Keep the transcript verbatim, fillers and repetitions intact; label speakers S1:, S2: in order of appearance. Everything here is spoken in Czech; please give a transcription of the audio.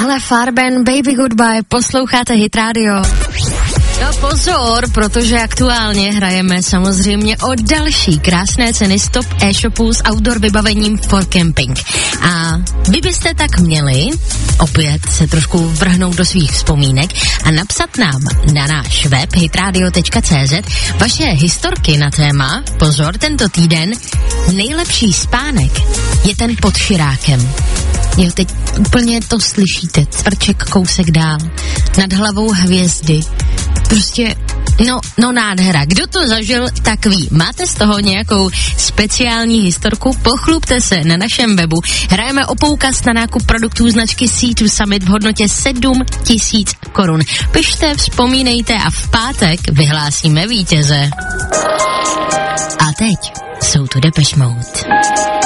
S1: Hele, Farben, Baby Goodbye, posloucháte Hit Radio. No pozor, protože aktuálně hrajeme samozřejmě o další krásné ceny stop e-shopů s outdoor vybavením for camping. A vy byste tak měli opět se trošku vrhnout do svých vzpomínek a napsat nám na náš web hitradio tečka cé zet vaše historky na téma, pozor, tento týden nejlepší spánek je ten pod širákem. Jo, teď úplně to slyšíte, cvrček kousek dál, nad hlavou hvězdy, prostě, no, no nádhera. Kdo to zažil, tak ví. Máte z toho nějakou speciální historku? Pochlubte se na našem webu. Hrajeme o poukaz na nákup produktů značky C dva Summit v hodnotě sedm tisíc korun. Pište, vzpomínejte a v pátek vyhlásíme vítěze. A teď jsou tu Depeche Mode.